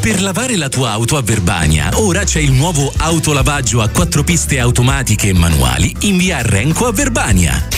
Per lavare la tua auto a Verbania, ora c'è il nuovo autolavaggio a 4 piste automatiche e manuali in via Renco a Verbania.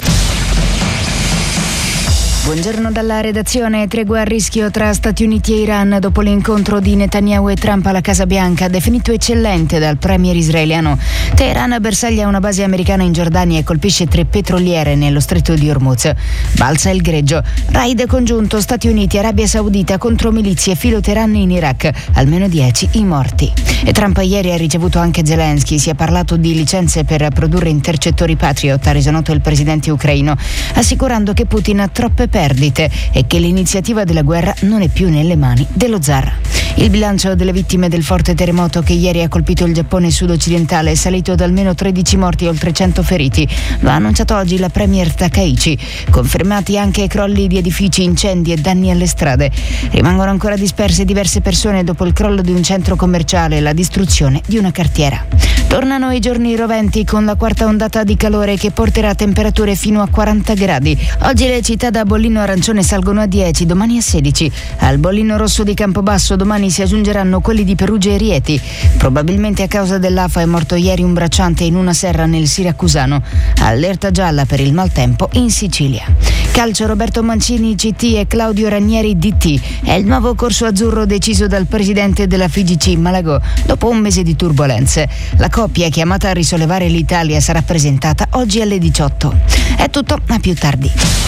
Buongiorno dalla redazione. Tregua a rischio tra Stati Uniti e Iran dopo l'incontro di Netanyahu e Trump alla Casa Bianca, definito eccellente dal premier israeliano. Teheran bersaglia una base americana in Giordania e colpisce 3 petroliere nello stretto di Hormuz. Balza il greggio. Raid congiunto Stati Uniti e Arabia Saudita contro milizie filo-Teheran in Iraq. Almeno 10 i morti. E Trump ieri ha ricevuto anche Zelensky. Si è parlato di licenze per produrre intercettori Patriot, ha reso noto il presidente ucraino, assicurando che Putin ha troppe perdite e che l'iniziativa della guerra non è più nelle mani dello zar. Il bilancio delle vittime del forte terremoto che ieri ha colpito il Giappone sud-occidentale è salito da almeno 13 morti e oltre 100 feriti. Lo ha annunciato oggi la premier Takaichi. Confermati anche crolli di edifici, incendi e danni alle strade. Rimangono ancora disperse diverse persone dopo il crollo di un centro commerciale e la distruzione di una cartiera. Tornano i giorni roventi con la quarta ondata di calore che porterà temperature fino a 40 gradi. Oggi le città da bollino arancione salgono a 10, domani a 16. Al bollino rosso di Campobasso domani si aggiungeranno quelli di Perugia e Rieti. Probabilmente a causa dell'afa è morto ieri un bracciante in una serra nel Siracusano. Allerta gialla per il maltempo in Sicilia. Calcio, Roberto Mancini CT e Claudio Ranieri DT. È il nuovo corso azzurro deciso dal presidente della FIGC Malagò dopo un mese di turbolenze. La coppia chiamata a risollevare l'Italia sarà presentata oggi alle 18. È tutto, a più tardi.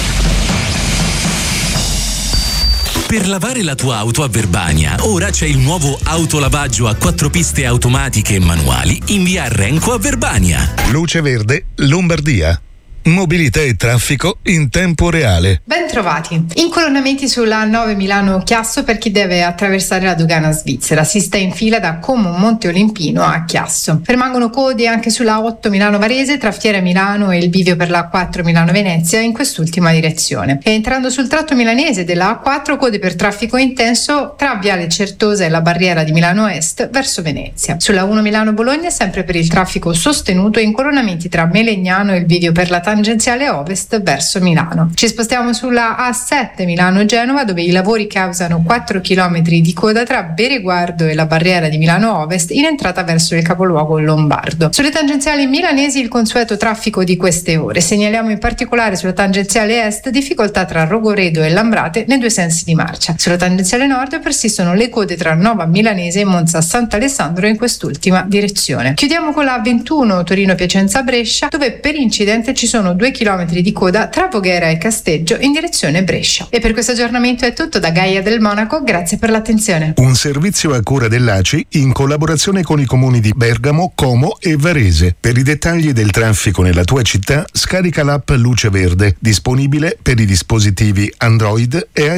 Per lavare la tua auto a Verbania, ora c'è il nuovo autolavaggio a 4 piste automatiche e manuali in via Renco a Verbania. Luce Verde, Lombardia. Mobilità e traffico in tempo reale. Ben trovati. Incolonnamenti sulla 9 Milano-Chiasso per chi deve attraversare la dogana svizzera. Si sta in fila da Como Monte Olimpino a Chiasso. Permangono code anche sulla 8 Milano-Varese tra Fiera Milano e il bivio per la 4 Milano-Venezia in quest'ultima direzione. E entrando sul tratto milanese della A4, code per traffico intenso tra Viale Certosa e la barriera di Milano Est verso Venezia. Sulla 1 Milano-Bologna sempre per il traffico sostenuto e incolonnamenti tra Melegnano e il bivio per la tangenziale ovest verso Milano. Ci spostiamo sulla A7 Milano-Genova dove i lavori causano 4 km di coda tra Bereguardo e la barriera di Milano Ovest in entrata verso il capoluogo lombardo. Sulle tangenziali milanesi il consueto traffico di queste ore. Segnaliamo in particolare sulla tangenziale est difficoltà tra Rogoredo e Lambrate nei 2 sensi di marcia. Sulla tangenziale nord persistono le code tra Nova Milanese e Monza Sant'Alessandro in quest'ultima direzione. Chiudiamo con la 21 Torino-Piacenza-Brescia dove per incidente ci sono 2 km di coda tra Voghera e Casteggio in direzione Brescia. E per questo aggiornamento è tutto da Gaia del Monaco, grazie per l'attenzione. Un servizio a cura dell'ACI in collaborazione con i comuni di Bergamo, Como e Varese. Per i dettagli del traffico nella tua città scarica l'app Luce Verde, disponibile per i dispositivi Android e